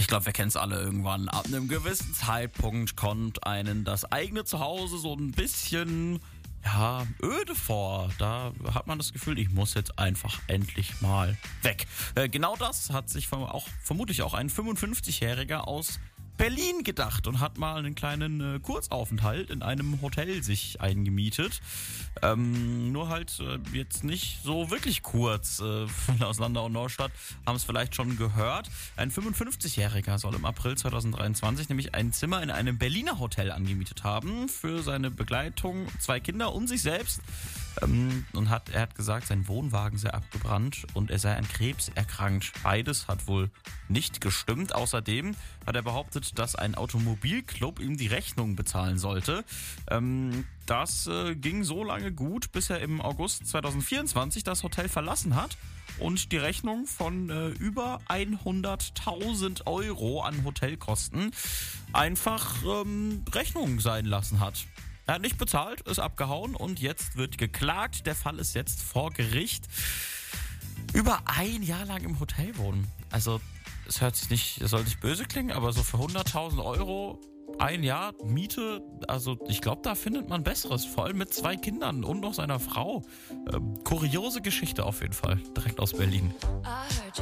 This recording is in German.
Ich glaube, wir kennen es alle irgendwann. Ab einem gewissen Zeitpunkt kommt einen das eigene Zuhause so ein bisschen, ja, öde vor. Da hat man das Gefühl, ich muss jetzt einfach endlich mal weg. Genau das hat sich vermutlich auch ein 55-Jähriger aus Berlin gedacht und hat mal einen kleinen Kurzaufenthalt in einem Hotel sich eingemietet. Nur halt jetzt nicht so wirklich kurz. Aus Landau und Neustadt haben es vielleicht schon gehört. Ein 55-Jähriger soll im April 2023 nämlich ein Zimmer in einem Berliner Hotel angemietet haben für seine Begleitung, 2 Kinder und sich selbst. Und er hat gesagt, sein Wohnwagen sei abgebrannt und er sei an Krebs erkrankt. Beides hat wohl nicht gestimmt. Außerdem hat er behauptet, dass ein Automobilclub ihm die Rechnung bezahlen sollte. Das ging so lange gut, bis er im August 2024 das Hotel verlassen hat und die Rechnung von über 100.000 Euro an Hotelkosten einfach Rechnung sein lassen hat. Er hat nicht bezahlt, ist abgehauen und jetzt wird geklagt. Der Fall ist jetzt vor Gericht. Über ein Jahr lang im Hotel wohnen. Also, es soll nicht böse klingen, aber so für 100.000 Euro ein Jahr Miete, also ich glaube, da findet man Besseres. Vor allem mit 2 Kindern und noch seiner Frau. Kuriose Geschichte auf jeden Fall, direkt aus Berlin. I heard you